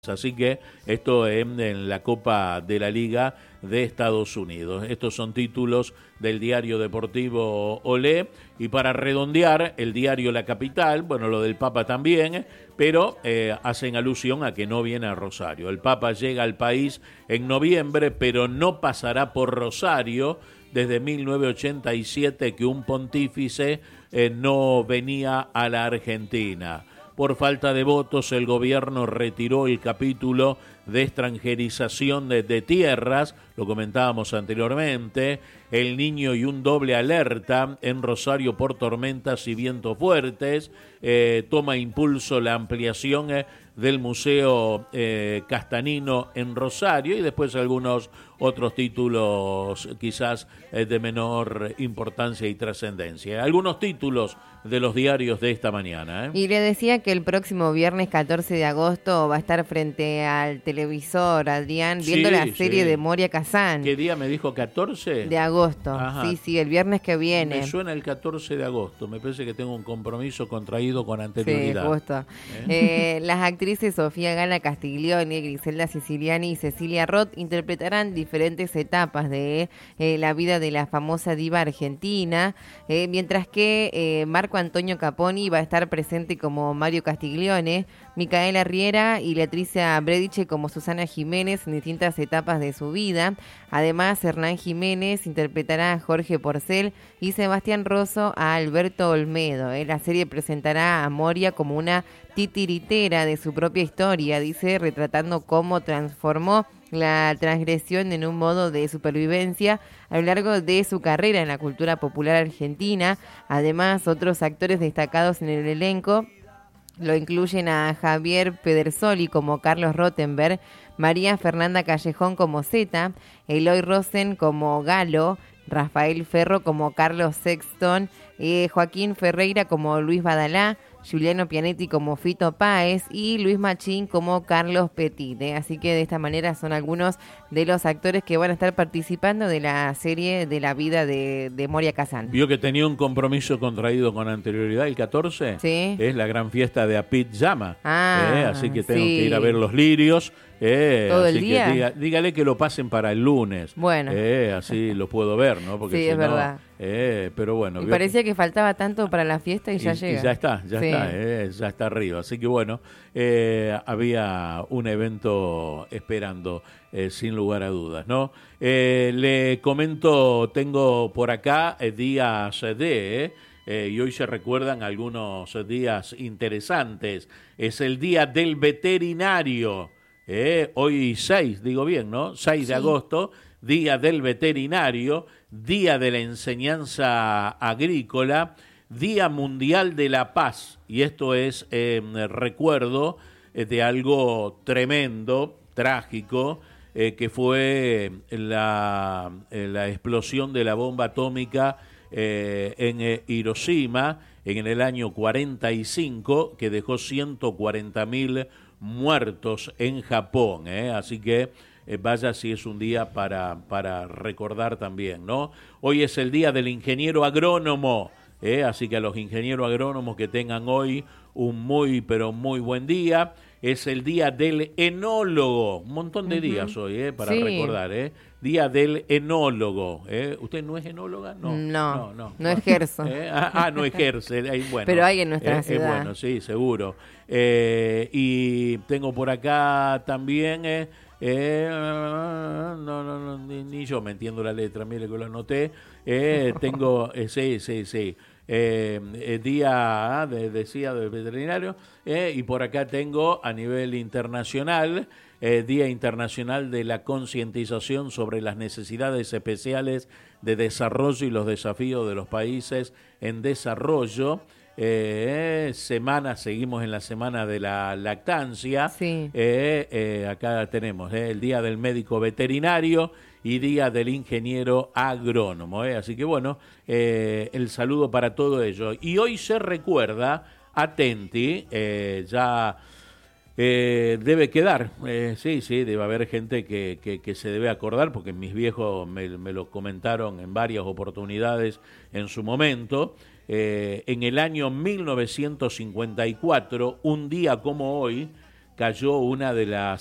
Así que esto en la Copa de la Liga de Estados Unidos. Estos son títulos del diario deportivo Olé. Y para redondear, el diario La Capital, bueno, lo del Papa también, pero hacen alusión a que no viene a Rosario. El Papa llega al país en noviembre, pero no pasará por Rosario desde 1987 que un pontífice no venía a la Argentina. Por falta de votos, el gobierno retiró el capítulo de extranjerización de tierras, lo comentábamos anteriormente. El Niño y un doble alerta en Rosario por tormentas y vientos fuertes. Toma impulso la ampliación del Museo Castanino en Rosario y después algunos otros títulos quizás de menor importancia y trascendencia. Algunos títulos de los diarios de esta mañana. Y le decía que el próximo viernes 14 de agosto va a estar frente al televisor, Adrián, viendo la serie de Moria Kazan. ¿Qué día me dijo? ¿14? De agosto. Ajá. Sí, el viernes que viene. Me suena el 14 de agosto. Me parece que tengo un compromiso contraído con anterioridad. Sí, justo. Las actrices Sofía Gala Castiglioni, Griselda Siciliani y Cecilia Roth interpretarán diferentes etapas de la vida de la famosa diva argentina, mientras que Marco Antonio Caponi va a estar presente como Mario Castiglione, Micaela Riera y Letricia Brediche como Susana Jiménez en distintas etapas de su vida. Además, Hernán Jiménez interpretará a Jorge Porcel y Sebastián Rosso a Alberto Olmedo. La serie presentará a Moria como una titiritera de su propia historia, dice, retratando cómo transformó la transgresión en un modo de supervivencia a lo largo de su carrera en la cultura popular argentina. Además, otros actores destacados en el elenco lo incluyen a Javier Pedersoli como Carlos Rottenberg, María Fernanda Callejón como Zeta, Eloy Rosen como Galo, Rafael Ferro como Carlos Sexton, Joaquín Ferreira como Luis Badalá, Giuliano Pianetti como Fito Páez y Luis Machín como Carlos Petit. Así que de esta manera son algunos de los actores que van a estar participando de la serie de la vida de Moria Kazan. ¿Vio que tenía un compromiso contraído con anterioridad el 14? Sí. Es la gran fiesta de Apit Llama. Así que tengo que ir a ver los lirios. ¿Todo así el día? Que dígale que lo pasen para el lunes. Bueno. Así lo puedo ver, ¿no? Porque sí, si es no, verdad. Pero bueno. Y parecía que faltaba tanto para la fiesta y ya llega. Y ya está, ya está arriba. Así que bueno, había un evento esperando, sin lugar a dudas, ¿no? Le comento, tengo por acá días y hoy se recuerdan algunos días interesantes. Es el Día del Veterinario. Hoy 6, digo bien, ¿no? 6 de agosto, Día del Veterinario, Día de la Enseñanza Agrícola, Día Mundial de la Paz. Y esto es recuerdo de algo tremendo, trágico, que fue la explosión de la bomba atómica en Hiroshima en el año 45, que dejó 140.000 muertos en Japón, así que vaya si es un día para recordar también, ¿no? Hoy es el día del ingeniero agrónomo, así que a los ingenieros agrónomos que tengan hoy un muy, pero muy buen día. Es el día del enólogo, un montón de días hoy, para recordar, Día del enólogo. ¿Usted no es enóloga? No ejerzo. No ejerce. Bueno, pero hay en nuestra ciudad. Bueno, sí, seguro. Y tengo por acá también, ni yo me entiendo la letra, mire que lo anoté. Tengo, sí. Día decía del veterinario, y por acá tengo a nivel internacional, Día Internacional de la Concientización sobre las Necesidades Especiales de Desarrollo y los Desafíos de los Países en Desarrollo. Seguimos en la semana de la lactancia. Sí. Acá tenemos el Día del Médico Veterinario y Día del Ingeniero Agrónomo. Así que bueno, el saludo para todo ello. Y hoy se recuerda, atenti, ya debe quedar, sí, debe haber gente que se debe acordar, porque mis viejos me lo comentaron en varias oportunidades en su momento. En el año 1954, un día como hoy, cayó una de las